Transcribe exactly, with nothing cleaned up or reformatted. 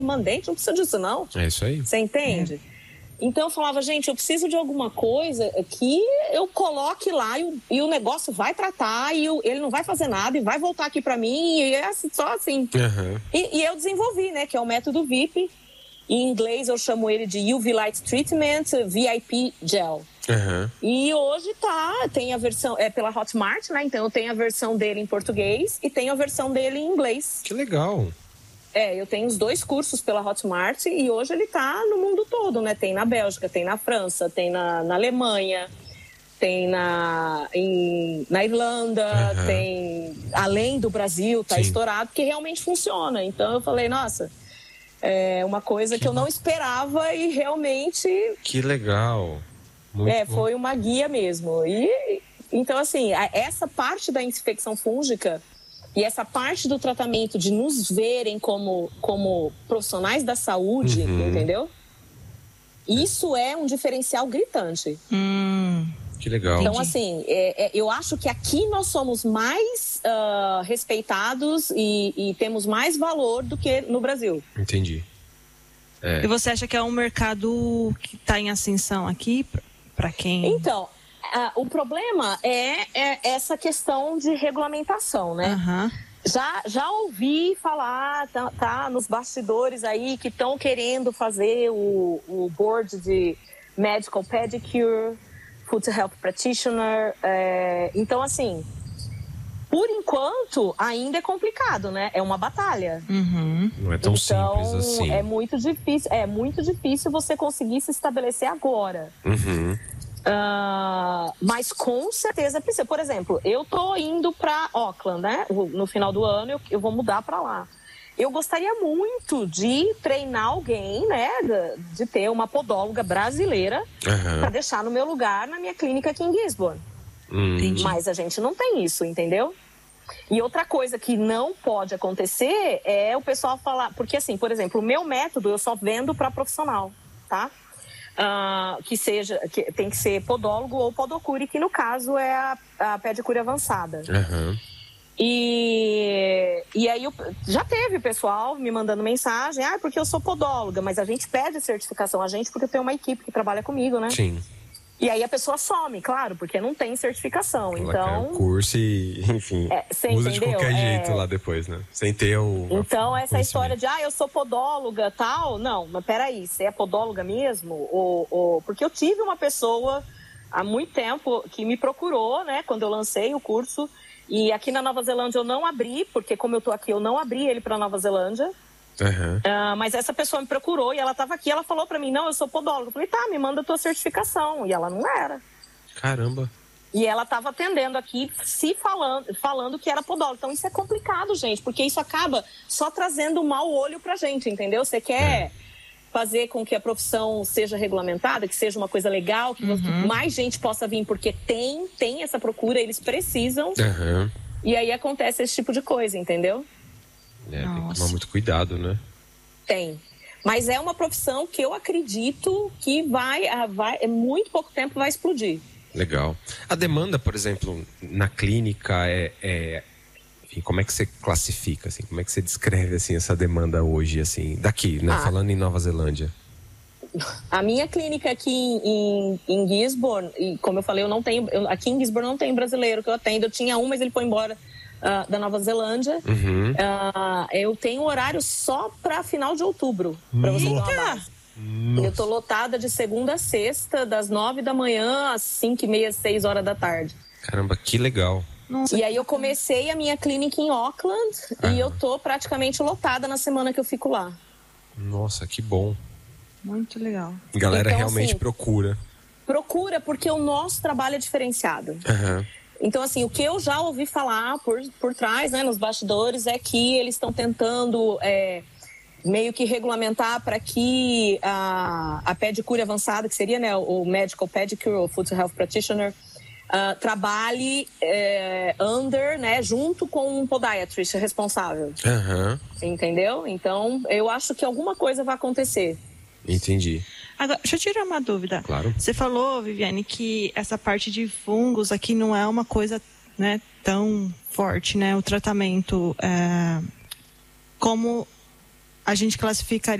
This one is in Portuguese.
mandante, não precisa disso não. É isso aí. Você entende? É. Então eu falava, gente, eu preciso de alguma coisa que eu coloque lá e o, e o negócio vai tratar e o, ele não vai fazer nada e vai voltar aqui para mim e é assim, só assim. Uhum. E, e eu desenvolvi, né, que é o método V I P. Em inglês eu chamo ele de U V Light Treatment V I P Gel. Uhum. E hoje tá, tem a versão, é pela Hotmart, né? Então eu tenho a versão dele em português e tenho a versão dele em inglês. Que legal. É, eu tenho os dois cursos pela Hotmart e hoje ele tá no mundo todo, né? Tem na Bélgica, tem na França, tem na, na Alemanha, tem na, em, na Irlanda, uhum. tem além do Brasil, tá Sim. estourado, porque realmente funciona. Então eu falei, nossa, é uma coisa que, que eu não esperava e realmente... Que legal. Muito é, bom. Foi uma guia mesmo. E, então, assim, essa parte da infecção fúngica... E essa parte do tratamento de nos verem como, como profissionais da saúde, uhum. entendeu? Isso é um diferencial gritante. Hum, que legal. Então, assim, é, é, eu acho que aqui nós somos mais uh, respeitados e, e temos mais valor do que no Brasil. Entendi. É. E você acha que é um mercado que está em ascensão aqui? Para quem... Então... Uh, o problema é, é essa questão de regulamentação, né? Uhum. Já, já ouvi falar, tá, tá nos bastidores aí, que estão querendo fazer o, o board de Medical Pedicure, Foot Health Practitioner. É, então, assim, por enquanto, ainda é complicado, né? É uma batalha. Uhum. Não é tão então, simples assim. É muito difícil, é muito difícil você conseguir se estabelecer agora. Uhum. Uh, mas com certeza precisa. Por exemplo, eu tô indo para Auckland, né? No final do ano eu, eu vou mudar para lá. Eu gostaria muito de treinar alguém, né? De, de ter uma podóloga brasileira uhum. para deixar no meu lugar na minha clínica aqui em Gisborne. Uhum. Mas a gente não tem isso, entendeu? E outra coisa que não pode acontecer é o pessoal falar, porque assim, por exemplo, o meu método eu só vendo para profissional, tá? Uh, que seja, que tem que ser podólogo ou podocure, que no caso é a, a pedicure avançada. Uhum. E, e aí eu, já teve pessoal me mandando mensagem, ah, porque eu sou podóloga, mas a gente pede certificação a gente porque eu tenho uma equipe que trabalha comigo, né? Sim. E aí a pessoa some, claro, porque não tem certificação. Ela então quer o curso e, enfim, é, usa entendeu? de qualquer jeito é... lá depois, né? Sem ter o... Então, essa história de, ah, eu sou podóloga, tal... Não, mas peraí, você é podóloga mesmo? Ou, ou... Porque eu tive uma pessoa há muito tempo que me procurou, né? Quando eu lancei o curso. E aqui na Nova Zelândia eu não abri, porque como eu tô aqui, eu não abri ele para Nova Zelândia. Uhum. Uh, mas essa pessoa me procurou e ela estava aqui, ela falou para mim, não, eu sou podóloga. Eu falei, tá, me manda a tua certificação. E ela não era. Caramba. E ela estava atendendo aqui, se falando, falando que era podóloga. Então isso é complicado, gente, porque isso acaba só trazendo um mau olho pra gente, entendeu? Você quer é. fazer com que a profissão seja regulamentada, que seja uma coisa legal, que uhum. mais gente possa vir, porque tem, tem essa procura, eles precisam. Uhum. E aí acontece esse tipo de coisa, entendeu? É, tem que tomar muito cuidado, né? Tem. Mas é uma profissão que eu acredito que vai, vai em muito pouco tempo vai explodir. Legal. A demanda, por exemplo, na clínica é, é enfim, como é que você classifica, assim, como é que você descreve assim essa demanda hoje, assim, daqui, né? Ah. Falando em Nova Zelândia. A minha clínica aqui em, em Gisborne, e como eu falei, eu não tenho, eu, aqui em Gisborne não tem brasileiro que eu atendo. Eu tinha um, mas ele foi embora. Uh, da Nova Zelândia. Uhum. Uh, eu tenho horário só para final de outubro, para você ter uma base. Nossa. Eu tô lotada de segunda a sexta, das nove da manhã às cinco e meia, seis horas da tarde. Caramba, que legal. Nossa. E aí eu comecei a minha clínica em Auckland ah. e eu tô praticamente lotada na semana que eu fico lá. Nossa, que bom. Muito legal. A galera então, realmente assim, procura. Procura porque o nosso trabalho é diferenciado. Aham. Então, assim, o que eu já ouvi falar por, por trás, né, nos bastidores, é que eles estão tentando é, meio que regulamentar para que a, a pedicure avançada, que seria, né, o Medical Pedicure ou Foot Health Practitioner, uh, trabalhe é, under, né, junto com um podiatrist responsável. Aham. Entendeu? Então, eu acho que alguma coisa vai acontecer. Entendi. Agora, deixa eu tirar uma dúvida. Claro. Você falou, Viviane, que essa parte de fungos aqui não é uma coisa, né, tão forte, né? O tratamento é, como a gente classificaria